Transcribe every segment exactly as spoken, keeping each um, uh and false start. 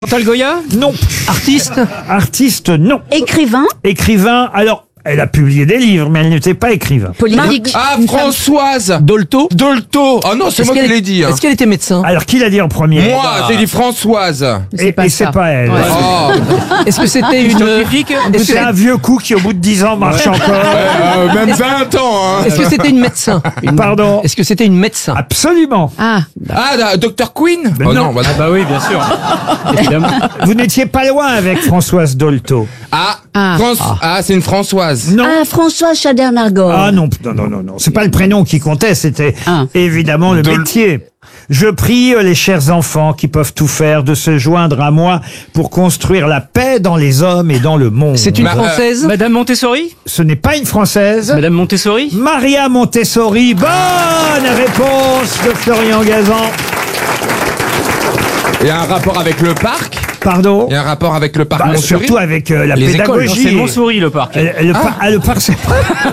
Chantal Goya? Non. Artiste? Artiste, non. Écrivain? Écrivain, alors, elle a publié des livres, mais elle n'était pas écrivain. Politique? Ah, Françoise Dolto? Dolto. Ah non, c'est Est-ce moi qui qu'elle l'ai est- dit. hein. Est-ce qu'elle était médecin? Alors, qui l'a dit en premier? Moi, j'ai dit Françoise. Et, et c'est pas elle. Ouais. Oh, Est-ce que c'était une... Scientifique? Est-ce que C'est un vieux coup qui, au bout de dix ans, marche encore. euh, même vingt ans. Hein. est-ce que c'était une médecin? Une- Pardon? Est-ce que c'était une médecin? Absolument. Ah, Ah, da- Docteur Queen Mais Oh non. bah, Ah bah oui, bien sûr. Évidemment. Vous n'étiez pas loin avec Françoise Dolto. Ah, Ah. France- ah. c'est une Françoise. Non. ah François Chadernargor. Ah non, non, non, non, non. C'est pas le prénom qui comptait, c'était Ah. évidemment le Dol- métier. Je prie euh, les chers enfants qui peuvent tout faire de se joindre à moi pour construire la paix dans les hommes et dans le monde. C'est une Bah, euh, française? Madame Montessori? Ce n'est pas une Française. Madame Montessori? Maria Montessori. Bonne réponse de Florian Gazan. Il y a un rapport avec le parc Pardon. Il y a un rapport avec le parc Bah, Montsouris surtout avec euh, la Les écoles, Non, pédagogie. c'est Montsouris le parc. Euh, le, par- ah, le parc, c'est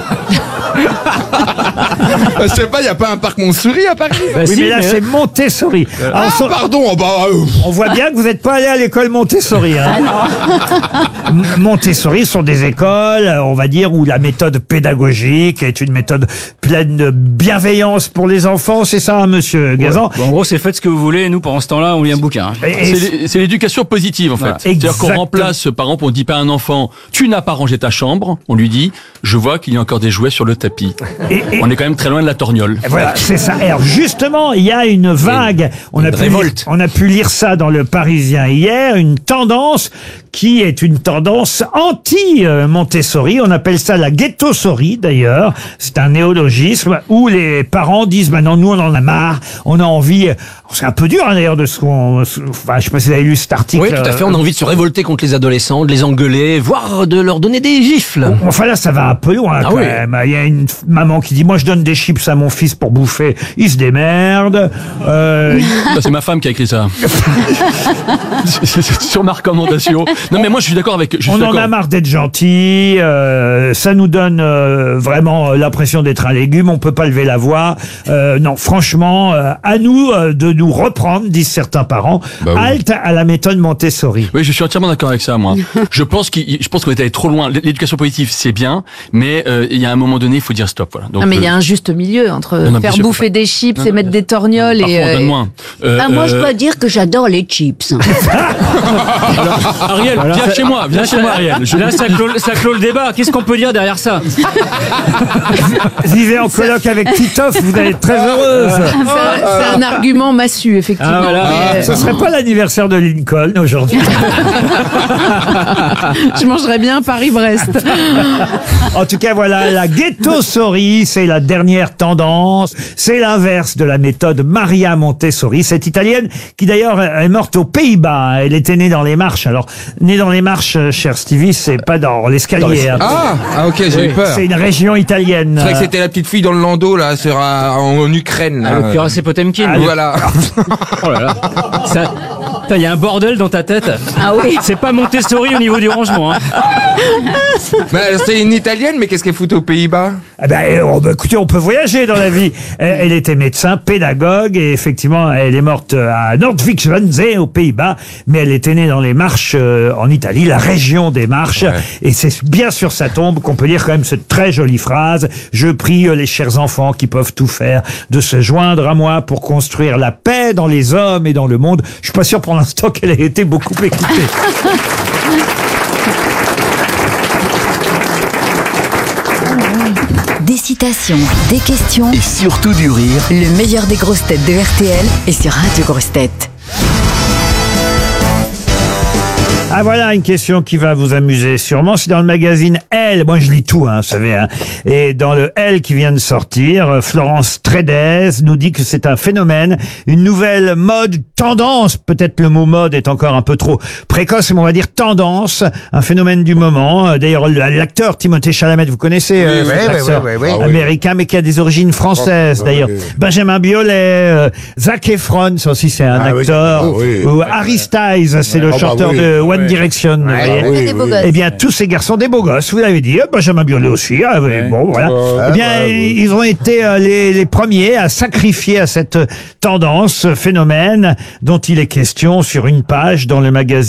Je sais pas, il n'y a pas un parc Montsouris à Paris Bah oui, si, mais là, mais- c'est Montessori. Alors, Ah, so- pardon, oh, bah, euh, on voit bien que vous n'êtes pas allé à l'école Montessori. Hein. M- Montessori sont des écoles, euh, on va dire, où la méthode pédagogique est une méthode pleine de bienveillance pour les enfants. C'est ça, hein, monsieur Gazan? Bon, en gros, c'est faites ce que vous voulez. Nous, pendant ce temps-là, on lit un bouquin. Et- et- C'est l'é- c'est l'éducation positive en fait. Voilà. C'est-à-dire qu'on Exactement. remplace, par exemple, on dit pas à un enfant, tu n'as pas rangé ta chambre, on lui dit, je vois qu'il y a encore des jouets sur le tapis. et- et- On est quand même très loin de la torgnole. Voilà, c'est ça. Et alors justement, il y a une vague. On a, une pu lire, révolte. on a pu lire ça dans le Parisien hier, une tendance qui est une tendance anti-Montessori. On appelle ça la ghettosori d'ailleurs. C'est un néologisme où les parents disent maintenant nous on en a marre, on a envie. C'est un peu dur hein, d'ailleurs de ce qu'on. Enfin, je sais pas si vous avez lu cet article. Oui, tout à fait. On a envie de se révolter contre les adolescents, de les engueuler, voire de leur donner des gifles. Enfin là, ça va un peu loin Ah quand oui. même. Il y a une f- maman qui dit moi je donne des chips à mon fils pour bouffer, il se démerde. Euh, Ça, c'est ma femme qui a écrit ça. C'est- c'est c'est sur ma recommandation. Non, mais moi, je suis d'accord avec. Je suis On en d'accord. a marre d'être gentil, euh, ça nous donne euh, vraiment euh, l'impression d'être un légume, on peut pas lever la voix. Euh, non, franchement, euh, à nous euh, de nous reprendre, disent certains parents. Bah oui. Halte à la méthode Montessori. Oui, je suis entièrement d'accord avec ça, moi. Je pense qu'il, je pense qu'on est allé trop loin. L'éducation positive, c'est bien, mais euh, il y a un moment donné, il faut dire stop, voilà. Donc, Non, mais il y a euh, un juste milieu entre non, non, bien faire sûr, bouffer faut des chips Non, et non, mettre des torgnoles parfois, et. on donne euh, moins. Euh, Ah, moi, je euh, dois dire que j'adore les chips. Ariel, Voilà, viens ça- chez moi, viens Là, chez ça- moi, Ariel. Je- Là, ça clôt, ça clôt le débat. Qu'est-ce qu'on peut dire derrière ça? Vivez en coloc avec Titoff, vous allez être très heureuse. C'est un, c'est un argument massu, effectivement. Ah, voilà. Mais, euh, Ce serait pas l'anniversaire de Lincoln aujourd'hui. je mangerais bien Paris-Brest. En tout cas, voilà, la ghettosori, c'est la dernière tendance. C'est l'inverse de la méthode Maria Montessori, cette italienne qui d'ailleurs est morte aux Pays-Bas. Elle était née dans les Marches. Alors, née dans les Marches, euh, cher Stevie, c'est pas dans l'escalier. hein. Ah, ah, ok, j'ai eu peur. C'est une région italienne. C'est vrai que c'était la petite fille dans le landau, là, sur, euh, en, en Ukraine. Ah, là. le Piracé Potemkin. Ah, Voilà. Oh là là. Ça- Putain, il y a un bordel dans ta tête. Ah oui. C'est pas Montessori au niveau du rangement. Hein. Mais c'est une italienne, mais qu'est-ce qu'elle fout aux Pays-Bas Ah ben, euh, oh, bah, écoutez, on peut voyager dans la vie. Elle, elle était médecin, pédagogue, et effectivement, elle est morte à Nordwijk-Wannsee, aux Pays-Bas, mais elle était née dans les Marches euh, en Italie, la région des Marches, Ouais. et c'est bien sur sa tombe qu'on peut lire quand même cette très jolie phrase « Je prie euh, les chers enfants qui peuvent tout faire de se joindre à moi pour construire la paix dans les hommes et dans le monde ». Je suis pas sûr pour l'instant qu'elle ait été beaucoup écoutée. Des citations, des questions, Et surtout du rire. le meilleur des grosses têtes de R T L est sur Radio Grosses Têtes. Ah voilà une question qui va vous amuser sûrement. C'est dans le magazine Elle. Moi je lis tout, hein, vous savez. Hein. Et dans le Elle qui vient de sortir, euh, Florence Trédez nous dit que c'est un phénomène, une nouvelle mode, tendance. Peut-être le mot mode est encore un peu trop précoce, mais on va dire tendance, un phénomène du moment. Euh, D'ailleurs l'acteur Timothée Chalamet, vous connaissez euh, Oui, cet oui, acteur oui, oui, oui. américain, mais qui a des origines françaises d'ailleurs. Benjamin Biolay, euh, Zac Efron, ça aussi c'est un Ah oui, acteur. ah oui. Ou Harry Styles, c'est le Ah bah chanteur oui. de One Direction. vous voyez. oui, des beaux gosses. Eh bien, tous ces garçons, des beaux gosses, vous l'avez dit, euh, Benjamin Biolay aussi, ah, oui, bon, voilà. Eh bien, bah, oui. ils ont été euh, les, les premiers à sacrifier à cette tendance, ce phénomène dont il est question sur une page dans le magazine